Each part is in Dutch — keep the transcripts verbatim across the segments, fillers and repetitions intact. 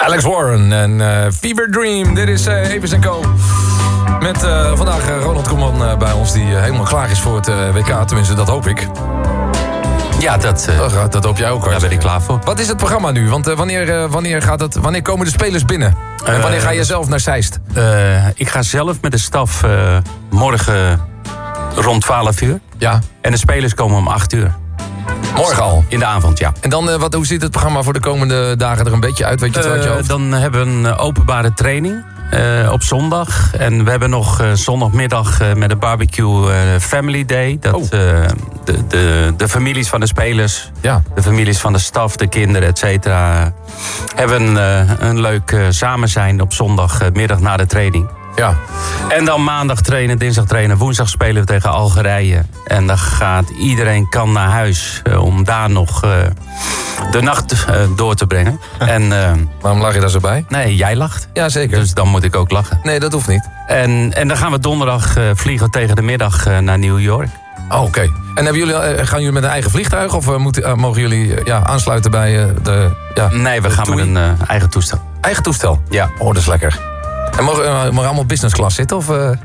Alex Warren en uh, Fever Dream. Dit is uh, Evers en Co. Met uh, vandaag uh, Ronald Koeman uh, bij ons, die uh, helemaal klaar is voor het uh, W K. Tenminste, dat hoop ik. Ja, dat, uh, dat, dat hoop jij ook. Daar ben ik klaar voor. Wat is het programma nu? Want uh, wanneer, uh, wanneer, gaat het, wanneer komen de spelers binnen? En wanneer ga je zelf naar Zeist? Uh, ik ga zelf met de staf uh, morgen rond twaalf uur. Ja. En de spelers komen om acht uur. Morgen al? In de avond, ja. En dan, uh, wat, hoe ziet het programma voor de komende dagen er een beetje uit? Weet je het uit je hoofd? Uh, dan hebben we een openbare training uh, op zondag. En we hebben nog uh, zondagmiddag uh, met de barbecue uh, Family Day. Dat uh, de, de, de families van de spelers, ja. de families van de staf, de kinderen, et cetera, hebben uh, een leuk uh, samen zijn op zondagmiddag na de training. Ja. En dan maandag trainen, dinsdag trainen, woensdag spelen we tegen Algerije. En dan gaat iedereen kan naar huis uh, om daar nog uh, de nacht uh, door te brengen. En, uh, waarom lach je daar zo bij? Nee, jij lacht. Ja, zeker. Dus dan moet ik ook lachen. Nee, dat hoeft niet. En, en dan gaan we donderdag uh, vliegen tegen de middag uh, naar New York. Oh, oké. Okay. En hebben jullie, uh, gaan jullie met een eigen vliegtuig? Of uh, moeten, uh, mogen jullie uh, ja, aansluiten bij uh, de... Ja, nee, we gaan toei? met een uh, eigen toestel. Eigen toestel? Ja. Oh, dat is lekker. En mogen uh, we allemaal business class zitten? Of, uh...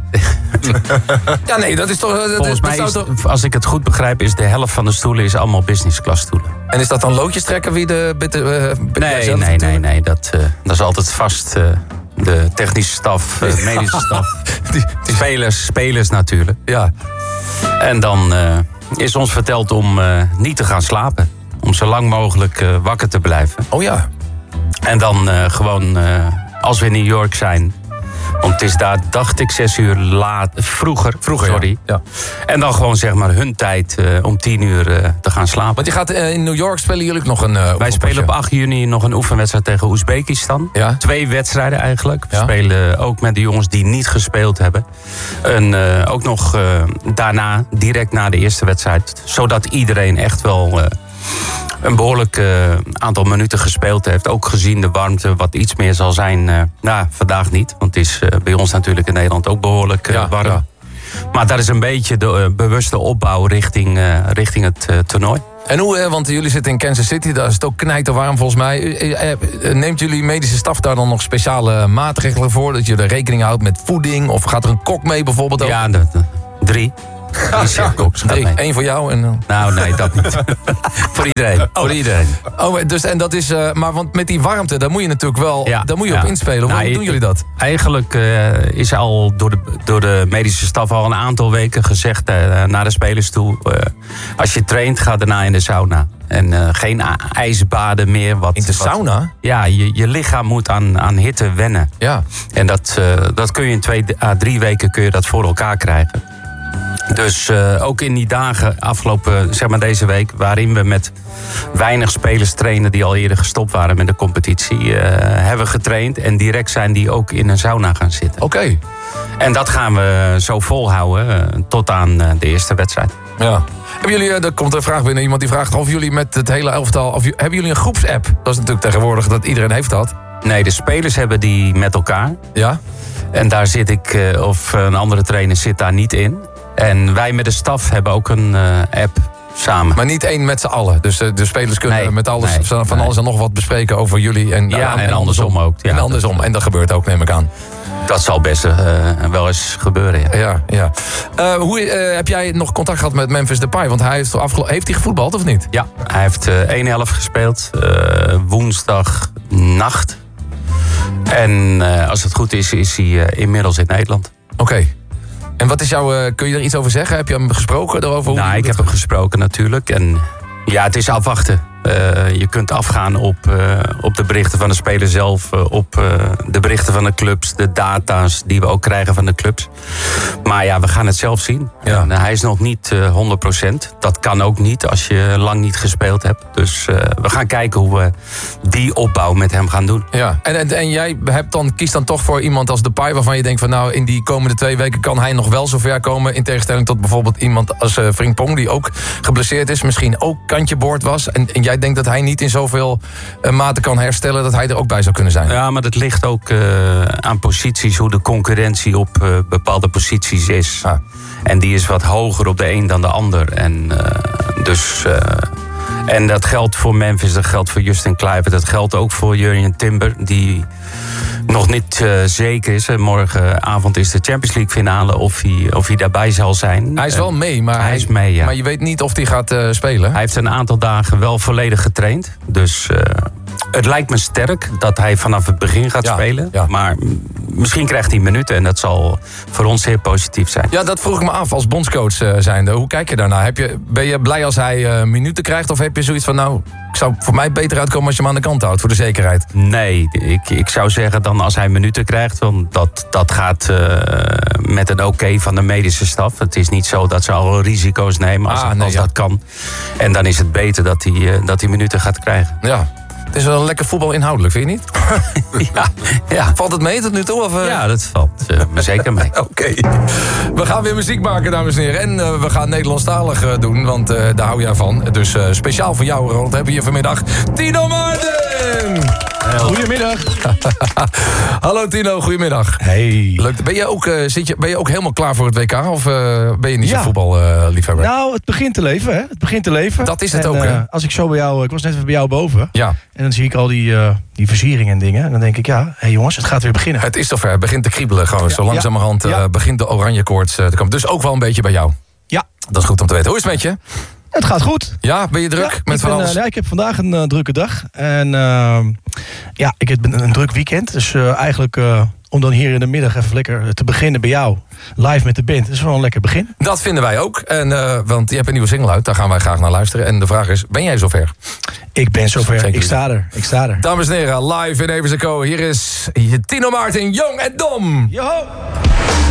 ja, nee, dat is toch... Dat Volgens dat mij, is, toch... als ik het goed begrijp, is de helft van de stoelen is allemaal business class stoelen. En is dat dan loodjes trekken wie de... Bitte, uh, nee, nee, nee, nee. Dat, uh, dat is altijd vast uh, de technische staf, uh, medische staf. die, die... Spelers, spelers natuurlijk. Ja. En dan uh, is ons verteld om uh, niet te gaan slapen. Om zo lang mogelijk uh, wakker te blijven. Oh ja. En dan uh, gewoon... Uh, als we in New York zijn. Want het is daar, dacht ik, zes uur laat, vroeger. Vroeger, sorry. Ja. Ja. En dan gewoon zeg maar hun tijd uh, om tien uur uh, te gaan slapen. Want je gaat uh, in New York spelen jullie nog een... Uh, Wij spelen op acht juni nog een oefenwedstrijd tegen Oezbekistan. Ja. Twee wedstrijden eigenlijk. We ja. spelen ook met de jongens die niet gespeeld hebben. En uh, ook nog uh, daarna, direct na de eerste wedstrijd. Zodat iedereen echt wel... Uh, een behoorlijk uh, aantal minuten gespeeld heeft. Ook gezien de warmte, wat iets meer zal zijn. Uh, nou, vandaag niet. Want het is uh, bij ons natuurlijk in Nederland ook behoorlijk uh, ja, warm. Ja. Maar dat is een beetje de uh, bewuste opbouw richting, uh, richting het uh, toernooi. En hoe, uh, want jullie zitten in Kansas City, daar is het ook knijterwarm volgens mij. Uh, uh, uh, neemt jullie medische staf daar dan nog speciale maatregelen voor? Dat je er rekening houdt met voeding? Of gaat er een kok mee bijvoorbeeld ook? Ja, de, de, drie. Ja, Eén voor jou en... Uh... Nou, nee, dat niet. Voor iedereen. Oh. Voor iedereen. Oh, dus, en dat is... Uh, maar want met die warmte, daar moet je natuurlijk wel... Ja, daar moet je ja. op inspelen. Hoe nou, doen jullie dat? Eigenlijk uh, is al door de, door de medische staf al een aantal weken gezegd... Uh, naar de spelers toe... Uh, als je traint, ga daarna in de sauna. En uh, geen ijsbaden meer. Wat, in de wat, sauna? Ja, je, je lichaam moet aan, aan hitte wennen. Ja. En dat, uh, dat kun je in twee à drie weken kun je dat voor elkaar krijgen. Dus uh, ook in die dagen afgelopen, zeg maar deze week... waarin we met weinig spelers trainen die al eerder gestopt waren met de competitie... Uh, hebben we getraind en direct zijn die ook in een sauna gaan zitten. Oké. Okay. En dat gaan we zo volhouden uh, tot aan uh, de eerste wedstrijd. Ja. Hebben jullie, er komt een vraag binnen, iemand die vraagt of jullie met het hele elftal... Of, hebben jullie een groepsapp? Dat is natuurlijk tegenwoordig dat iedereen heeft dat. Nee, de spelers hebben die met elkaar. Ja. En daar zit ik, uh, of een andere trainer zit daar niet in... En wij met de staf hebben ook een uh, app samen. Maar niet één met z'n allen. Dus uh, de spelers kunnen nee, met alles, nee, van nee. alles en nog wat bespreken over jullie. En, ja, en, en andersom ook. Ja, en andersom. Dat, en dat gebeurt ook, neem ik aan. Dat zal best uh, wel eens gebeuren, ja. ja, ja. Uh, hoe, uh, heb jij nog contact gehad met Memphis Depay? Want hij heeft, afgelo- heeft hij gevoetbald of niet? Ja, hij heeft uh, één helft gespeeld. Uh, woensdag nacht. En uh, als het goed is, is hij uh, inmiddels in Nederland. Oké. Okay. En wat is jouw, uh, kun je er iets over zeggen? Heb je hem gesproken erover? Nou, ik heb hem gesproken natuurlijk. En ja, het is afwachten. Uh, je kunt afgaan op, uh, op de berichten van de speler zelf... Uh, op uh, de berichten van de clubs, de data's die we ook krijgen van de clubs. Maar ja, we gaan het zelf zien. Ja. En, uh, hij is nog niet uh, honderd procent. Dat kan ook niet als je lang niet gespeeld hebt. Dus uh, we gaan kijken hoe we die opbouw met hem gaan doen. Ja. En, en, en jij hebt dan, kiest dan toch voor iemand als Depay... waarvan je denkt van nou, in die komende twee weken... kan hij nog wel zover komen... in tegenstelling tot bijvoorbeeld iemand als uh, Frimpong... die ook geblesseerd is, misschien ook kantje boord was... en, en jij denkt dat hij niet in zoveel uh, mate kan herstellen... dat hij er ook bij zou kunnen zijn. Ja, maar dat ligt ook uh, aan posities... hoe de concurrentie op uh, bepaalde posities is. Ah. En die is wat hoger op de een dan de ander. En uh, dus... Uh, En dat geldt voor Memphis, dat geldt voor Justin Kluivert. Dat geldt ook voor Jurjen Timber, die nog niet uh, zeker is. Morgenavond is de Champions League finale of hij, of hij daarbij zal zijn. Hij is wel mee, maar, hij hij, is mee, ja. maar je weet niet of hij gaat uh, spelen. Hij heeft een aantal dagen wel volledig getraind. Dus uh, het lijkt me sterk dat hij vanaf het begin gaat ja, spelen. Ja. Maar misschien krijgt hij minuten en dat zal voor ons zeer positief zijn. Ja, dat vroeg ik me af als bondscoach uh, zijnde. Hoe kijk je daarnaar? Heb je, ben je blij als hij uh, minuten krijgt? Of heb je zoiets van, nou, ik zou voor mij beter uitkomen als je hem aan de kant houdt, voor de zekerheid? Nee, ik, ik zou zeggen dan als hij minuten krijgt, want dat, dat gaat uh, met een oké okay van de medische staf. Het is niet zo dat ze al risico's nemen als, ah, nee, als ja. dat kan. En dan is het beter dat hij, uh, dat hij minuten gaat krijgen. Ja. Het is wel lekker voetbal inhoudelijk, vind je niet? ja, ja. Valt het mee tot nu toe? Of, uh... Ja, dat valt uh, zeker mee. Oké. Okay. We gaan weer muziek maken, dames en heren. En uh, we gaan Nederlandstalig uh, doen, want uh, daar hou jij van. Dus uh, speciaal voor jou, Ronald, hebben we hier vanmiddag Tino Martin! Goedemiddag. Hallo Tino, goedemiddag. Hey. Leuk. Ben je ook, uh, zit je, ben je ook helemaal klaar voor het W K? Of uh, ben je niet ja. zo'n voetballiefhebber? Uh, nou, het begint te leven, hè? Het begint te leven. Dat is het en, ook, uh, hè? Als ik zo bij jou... Ik was net even bij jou boven. Ja. En dan zie ik al die, uh, die versieringen en dingen. En dan denk ik, ja, hé hey jongens, het gaat weer beginnen. Het is zover. Het begint te kriebelen gewoon. Ja. Zo langzamerhand uh, ja. begint de oranje koorts uh, te komen. Dus ook wel een beetje bij jou. Ja. Dat is goed om te weten. Hoe is het met je? Het gaat goed. Ja, ben je druk ja, met van ben, alles? Uh, ja, ik heb vandaag een uh, drukke dag. En uh, ja, ik heb een, een druk weekend. Dus uh, eigenlijk uh, om dan hier in de middag even lekker te beginnen bij jou. Live met de band. Dat is wel een lekker begin. Dat vinden wij ook. En, uh, want je hebt een nieuwe single uit. Daar gaan wij graag naar luisteren. En de vraag is, ben jij zover? Ik ben zover. Ik sta er. Ik sta er. Dames en heren, live in Evers en Co. Hier is Tino Martin, jong en dom. Yo!